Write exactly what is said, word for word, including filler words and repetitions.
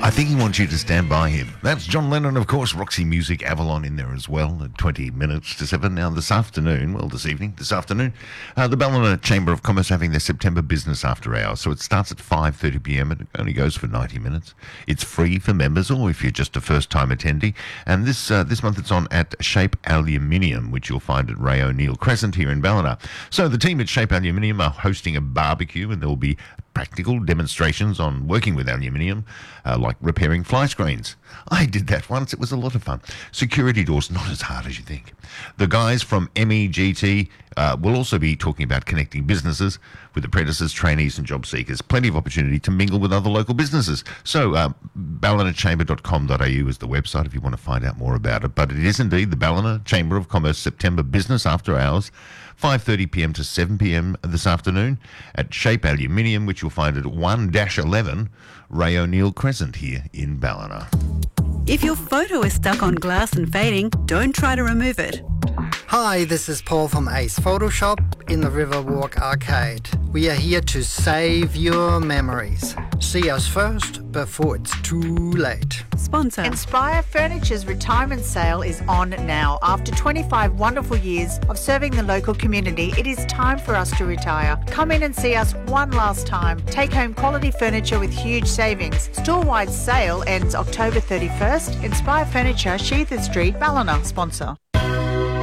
I think he wants you to stand by him. That's John Lennon, of course. Roxy Music, Avalon in there as well. At twenty minutes to seven. Now, this afternoon, well, this evening, this afternoon, uh, the Ballina Chamber of Commerce having their September Business After Hours. So it starts at five thirty p m. It only goes for ninety minutes. It's free for members or if you're just a first-time attendee. And this uh, this month it's on at Shape Aluminium, which you'll find at Ray O'Neill Crescent here in Ballina. So the team at Shape Aluminium are hosting a barbecue, and there will be practical demonstrations on working with aluminium, uh, like repairing fly screens. I did that once. It was a lot of fun. Security doors, not as hard as you think. The guys from M E G T uh, will also be talking about connecting businesses with apprentices, trainees and job seekers. Plenty of opportunity to mingle with other local businesses. So uh, ballina chamber dot com dot a u is the website if you want to find out more about it. But it is indeed the Ballina Chamber of Commerce September Business After Hours, five thirty p m to seven p m this afternoon at Shape Aluminium, which you'll find at one dash eleven Ray O'Neill Crescent here in Ballina. If your photo is stuck on glass and fading, don't try to remove it. Hi, this is Paul from Ace Photoshop in the Riverwalk Arcade. We are here to save your memories. See us first before it's too late. Sponsor. Inspire Furniture's retirement sale is on now. After twenty-five wonderful years of serving the local community, it is time for us to retire. Come in and see us one last time. Take home quality furniture with huge savings. Store-wide sale ends October thirty-first. Inspire Furniture, Sheethard Street, Ballina. Sponsor.